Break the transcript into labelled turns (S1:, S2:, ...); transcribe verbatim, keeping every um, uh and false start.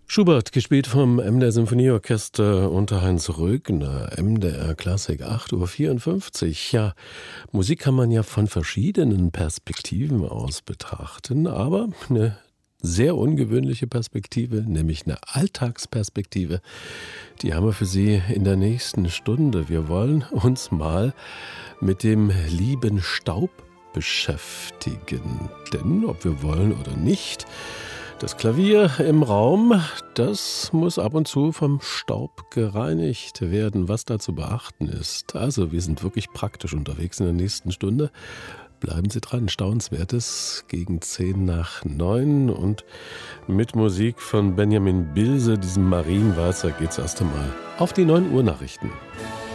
S1: Schubert, gespielt vom M D R Symphonieorchester unter Heinz Rögner, M D R Klassik, acht Uhr vierundfünfzig. Ja, Musik kann man ja von verschiedenen Perspektiven aus betrachten, aber eine sehr ungewöhnliche Perspektive, nämlich eine Alltagsperspektive, die haben wir für Sie in der nächsten Stunde. Wir wollen uns mal mit dem lieben Staub beschäftigen, denn ob wir wollen oder nicht, das Klavier im Raum, das muss ab und zu vom Staub gereinigt werden, was da zu beachten ist. Also wir sind wirklich praktisch unterwegs in der nächsten Stunde. Bleiben Sie dran, Staunenswertes gegen zehn nach neun und mit Musik von Benjamin Bilse, diesem Marienwalzer, geht's erst einmal auf die neun Uhr Nachrichten.